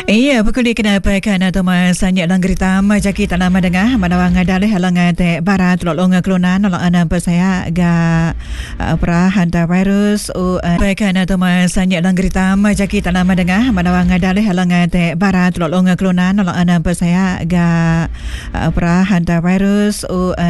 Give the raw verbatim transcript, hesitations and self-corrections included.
Iya, pukul kenapa kan atau masanya lang gerita majaki tanah madengah manawang dalih halangan te barat lolong kelunan lolong ana persaya ga pra hantar virus u kan atau masanya lang gerita majaki tanah madengah manawang dalih halangan te barat lolong kelunan lolong ana persaya ga pra hantar virus u